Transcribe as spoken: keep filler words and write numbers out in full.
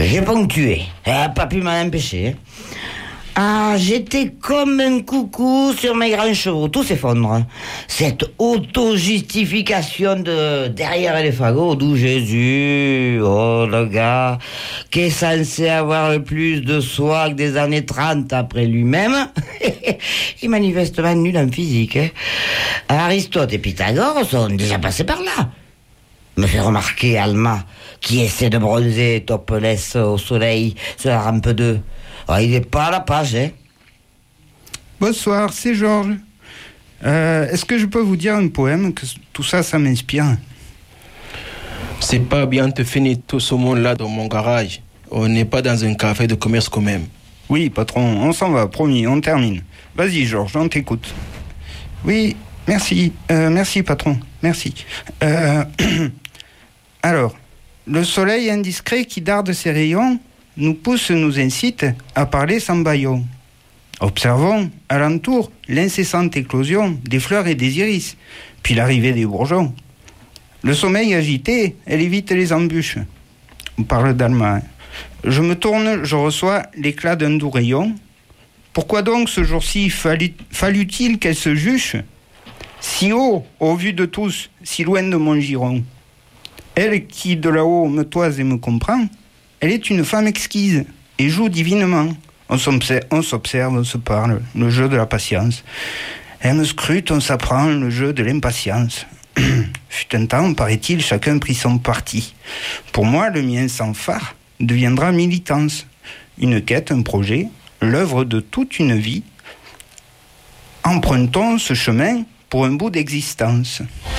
J'ai ponctué. Eh, pas pu m'en empêcher. Hein. Ah, j'étais comme un coucou sur mes grands chevaux. Tout s'effondre. Cette auto-justification de derrière les fagots, d'où Jésus, oh le gars, qui est censé avoir le plus de soi que des années trente après lui-même, il est manifestement nul en physique. Hein. Aristote et Pythagore sont déjà passés par là. Me fait remarquer Alma, qui essaie de bronzer topless au soleil sur la rampe deux. Oh, il n'est pas à la page, hein. Bonsoir, c'est Georges. Euh, est-ce que je peux vous dire un poème, que tout ça, ça m'inspire? C'est pas bien de finir tout ce monde-là dans mon garage. On n'est pas dans un café de commerce quand même. Oui, patron, on s'en va, promis, on termine. Vas-y, Georges, on t'écoute. Oui, merci, euh, merci, patron, merci. Euh, alors, le soleil indiscret qui darde ses rayons nous pousse, nous incite à parler sans bâillon. Observons, alentour, l'incessante éclosion des fleurs et des iris, puis l'arrivée des bourgeons. Le sommeil agité, elle évite les embûches. On parle d'Alma. Je me tourne, je reçois l'éclat d'un doux rayon. Pourquoi donc ce jour-ci fallut, fallut-il qu'elle se juche si haut, au vu de tous, si loin de mon giron? Elle qui de là-haut me toise et me comprend, elle est une femme exquise et joue divinement. On s'observe, on s'observe, on se parle, le jeu de la patience. Elle me scrute, on s'apprend, le jeu de l'impatience. Fut un temps, paraît-il, chacun prit son parti. Pour moi, le mien sans phare deviendra militance. Une quête, un projet, l'œuvre de toute une vie. Empruntons ce chemin pour un bout d'existence.